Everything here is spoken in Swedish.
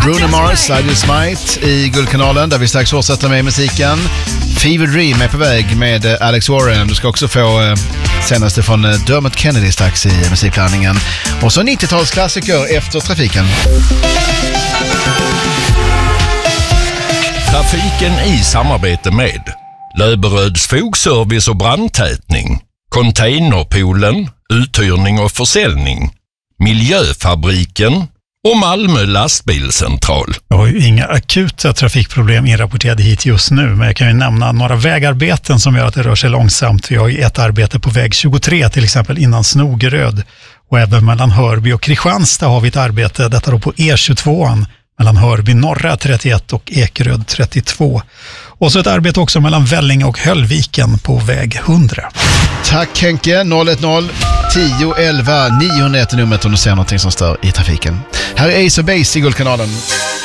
Bruno Mars, I Just Might i Guldkanalen där vi strax fortsätter med musiken. Fever Dream är på väg med Alex Warren. Du ska också få senaste från Dermot Kennedy strax i musikblandningen. Och så 90-talsklassiker efter trafiken. Trafiken i samarbete med Löberöds fogservice och brandtätning, Containerpoolen, uthyrning och försäljning, Miljöfabriken och Malmö lastbilscentral. Jag har ju inga akuta trafikproblem inrapporterade hit just nu, men jag kan ju nämna några vägarbeten som gör att det rör sig långsamt. Vi har ju ett arbete på väg 23 till exempel innan Snogeröd, och även mellan Hörby och Kristianstad har vi ett arbete, detta då på E22 mellan Hörby norra 31 och Ekeröd 32. Och så ett arbete också mellan Vällinge och Höllviken på väg 100. Tack Henke, 010 10 11 901 numret om du ser någonting som stör i trafiken. Här är Ace of Base i Guldkanalen.